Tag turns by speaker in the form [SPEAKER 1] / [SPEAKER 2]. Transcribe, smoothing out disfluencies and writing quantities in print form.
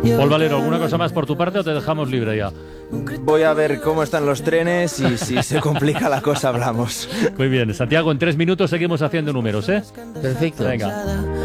[SPEAKER 1] Paul Valero, ¿alguna cosa más por tu parte o te dejamos libre ya?
[SPEAKER 2] Voy a ver cómo están los trenes y si se complica la cosa hablamos.
[SPEAKER 1] Muy bien, Santiago, en 3 minutos seguimos haciendo números, ¿eh?
[SPEAKER 3] Perfecto.
[SPEAKER 1] Venga.